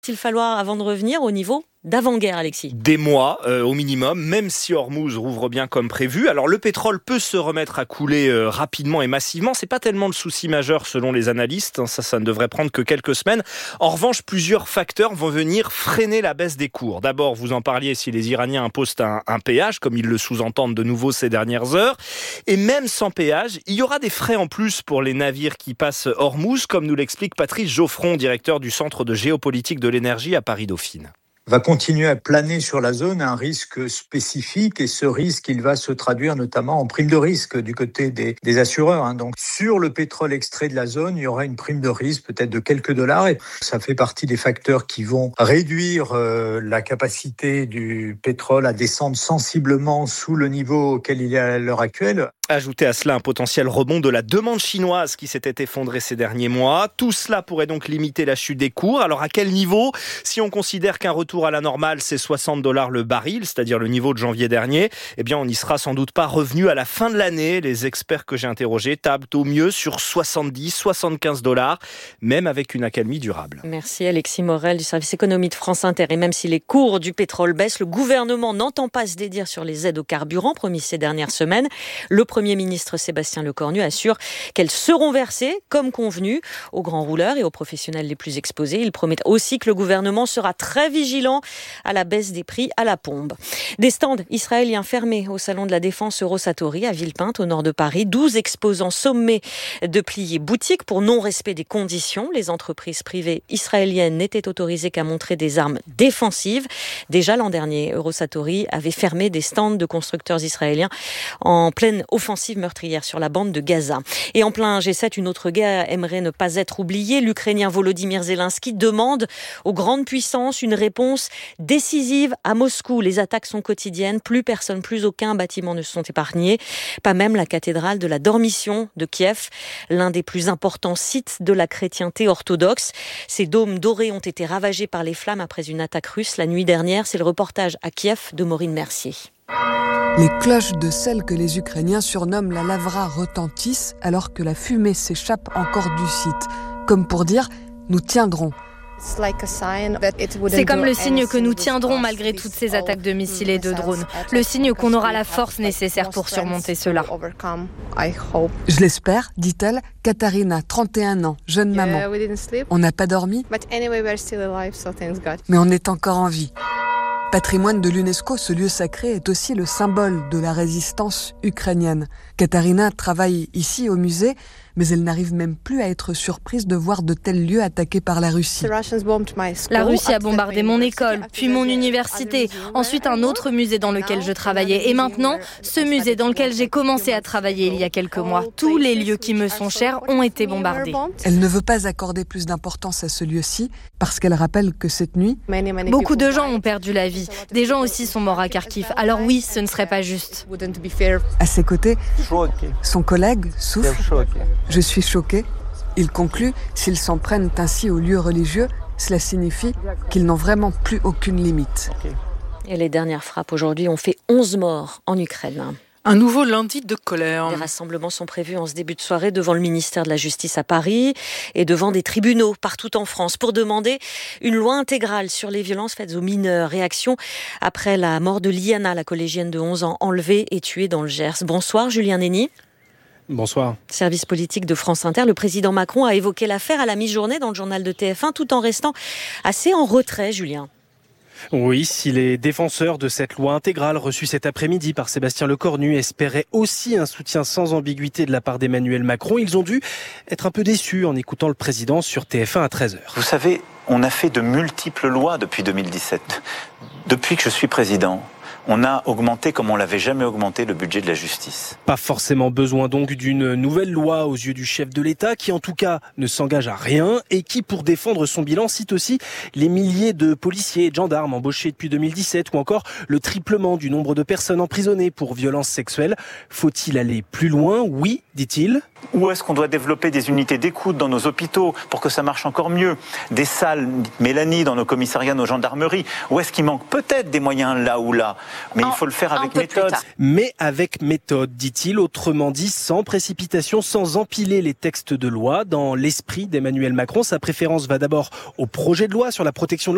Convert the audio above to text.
Il falloir avant de revenir au niveau d'avant-guerre, Alexis. Des mois au minimum, même si Hormuz rouvre bien comme prévu. Alors le pétrole peut se remettre à couler rapidement et massivement. C'est pas tellement le souci majeur selon les analystes. Ça ne devrait prendre que quelques semaines. En revanche, plusieurs facteurs vont venir freiner la baisse des cours. D'abord, vous en parliez, si les Iraniens imposent un péage, comme ils le sous-entendent de nouveau ces dernières heures. Et même sans péage, il y aura des frais en plus pour les navires qui passent Hormuz, comme nous l'explique Patrice Geoffron, directeur du Centre de géopolitique de l'énergie à Paris-Dauphine. Va continuer à planer sur la zone un risque spécifique, et ce risque, il va se traduire notamment en prime de risque du côté des assureurs. Donc sur le pétrole extrait de la zone, il y aura une prime de risque peut-être de quelques dollars, et ça fait partie des facteurs qui vont réduire la capacité du pétrole à descendre sensiblement sous le niveau auquel il est à l'heure actuelle. Ajouter à cela un potentiel rebond de la demande chinoise qui s'était effondrée ces derniers mois. Tout cela pourrait donc limiter la chute des cours. Alors à quel niveau ? Si on considère qu'un retour à la normale, c'est $60 le baril, c'est-à-dire le niveau de janvier dernier, eh bien on n'y sera sans doute pas revenu à la fin de l'année. Les experts que j'ai interrogés tablent au mieux sur $70-75, même avec une accalmie durable. Merci Alexis Morel du service économie de France Inter. Et même si les cours du pétrole baissent, le gouvernement n'entend pas se dédire sur les aides aux carburants promises ces dernières semaines. Le Premier ministre Sébastien Lecornu assure qu'elles seront versées, comme convenu, aux grands rouleurs et aux professionnels les plus exposés. Il promet aussi que le gouvernement sera très vigilant à la baisse des prix à la pompe. Des stands israéliens fermés au salon de la Défense Eurosatory à Villepinte, au nord de Paris. 12 exposants sommés de plier boutique pour non-respect des conditions. Les entreprises privées israéliennes n'étaient autorisées qu'à montrer des armes défensives. Déjà l'an dernier, Eurosatory avait fermé des stands de constructeurs israéliens en pleine offensive meurtrière sur la bande de Gaza. Et en plein G7, une autre guerre aimerait ne pas être oubliée. L'Ukrainien Volodymyr Zelensky demande aux grandes puissances une réponse décisive à Moscou. Les attaques sont quotidiennes. Plus personne, plus aucun bâtiment ne sont épargnés. Pas même la cathédrale de la Dormition de Kiev, l'un des plus importants sites de la chrétienté orthodoxe. Ces dômes dorés ont été ravagés par les flammes après une attaque russe la nuit dernière. C'est le reportage à Kiev de Maureen Mercier. Les cloches de celle que les Ukrainiens surnomment la Lavra retentissent alors que la fumée s'échappe encore du site. Comme pour dire « nous tiendrons ». C'est comme le signe que nous tiendrons malgré toutes ces attaques de missiles et de drones. Le signe qu'on aura la force nécessaire pour surmonter cela. Je l'espère, dit-elle, Katharina, 31 ans, jeune maman. On n'a pas dormi, mais on est encore en vie. Patrimoine de l'UNESCO, ce lieu sacré est aussi le symbole de la résistance ukrainienne. Katharina travaille ici au musée, mais elle n'arrive même plus à être surprise de voir de tels lieux attaqués par la Russie. La Russie a bombardé mon école, puis mon université, ensuite un autre musée dans lequel je travaillais, et maintenant ce musée dans lequel j'ai commencé à travailler il y a quelques mois. Tous les lieux qui me sont chers ont été bombardés. Elle ne veut pas accorder plus d'importance à ce lieu-ci, parce qu'elle rappelle que cette nuit, beaucoup de gens ont perdu la vie. Des gens aussi sont morts à Kharkiv. Alors oui, ce ne serait pas juste. À ses côtés, son collègue souffle. Je suis choqué. Il conclut, s'ils s'en prennent ainsi aux lieux religieux, cela signifie qu'ils n'ont vraiment plus aucune limite. Et les dernières frappes aujourd'hui ont fait 11 morts en Ukraine. Un nouveau lundi de colère. Des rassemblements sont prévus en ce début de soirée devant le ministère de la Justice à Paris et devant des tribunaux partout en France pour demander une loi intégrale sur les violences faites aux mineurs. Réaction après la mort de Liana, la collégienne de 11 ans enlevée et tuée dans le Gers. Bonsoir Julien Nény. Bonsoir. Service politique de France Inter, le président Macron a évoqué l'affaire à la mi-journée dans le journal de TF1 tout en restant assez en retrait, Julien. Oui, si les défenseurs de cette loi intégrale reçue cet après-midi par Sébastien Lecornu espéraient aussi un soutien sans ambiguïté de la part d'Emmanuel Macron, ils ont dû être un peu déçus en écoutant le président sur TF1 à 13h. Vous savez, on a fait de multiples lois depuis 2017. Depuis que je suis président, on a augmenté comme on l'avait jamais augmenté le budget de la justice. Pas forcément besoin donc d'une nouvelle loi aux yeux du chef de l'État qui en tout cas ne s'engage à rien et qui pour défendre son bilan cite aussi les milliers de policiers et de gendarmes embauchés depuis 2017 ou encore le triplement du nombre de personnes emprisonnées pour violences sexuelles. Faut-il aller plus loin ? Oui, dit-il. Ou est-ce qu'on doit développer des unités d'écoute dans nos hôpitaux pour que ça marche encore mieux ? Des salles Mélanie dans nos commissariats, nos gendarmeries ? Ou est-ce qu'il manque peut-être des moyens là ou là ? Mais il faut le faire avec méthode. Mais avec méthode, dit-il, autrement dit, sans précipitation, sans empiler les textes de loi. Dans l'esprit d'Emmanuel Macron, sa préférence va d'abord au projet de loi sur la protection de